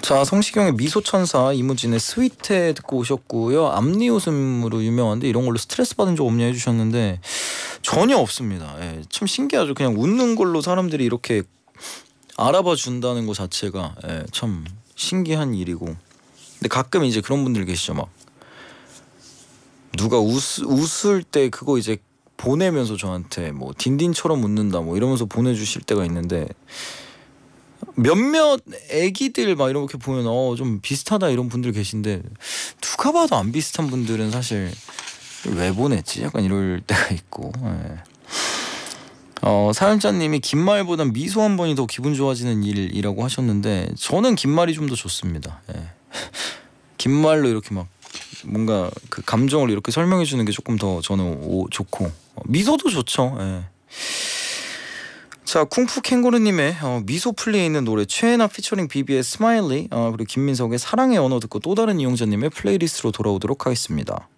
자, 성시경의 미소천사, 이무진의 스위트해 듣고 오셨고요. 앞니 웃음으로 유명한데 이런 걸로 스트레스 받은 적 없냐 해주셨는데 전혀 없습니다. 예, 참 신기하죠. 그냥 웃는 걸로 사람들이 이렇게 알아봐 준다는 것 자체가 참 신기한 일이고. 근데 가끔 이제 그런 분들 계시죠. 막 누가 웃을 때 그거 이제 보내면서 저한테 뭐 딘딘처럼 웃는다 뭐 이러면서 보내주실 때가 있는데 몇몇 애기들 막 이렇게 보면 좀 비슷하다 이런 분들 계신데 누가 봐도 안 비슷한 분들은 사실 왜 보냈지? 약간 이럴 때가 있고. 사연자님이 긴 말보단 미소 한 번이 더 기분 좋아지는 일이라고 하셨는데 저는 긴 말이 좀 더 좋습니다. 긴 말로 이렇게 막 뭔가 그 감정을 이렇게 설명해 주는 게 조금 더 저는 좋고 미소도 좋죠. 자, 쿵푸 캥거루님의 미소 플리에 있는 노래 최애나 피처링 비비의 스마일리 그리고 김민석의 사랑의 언어 듣고 또 다른 이용자님의 플레이리스트로 돌아오도록 하겠습니다.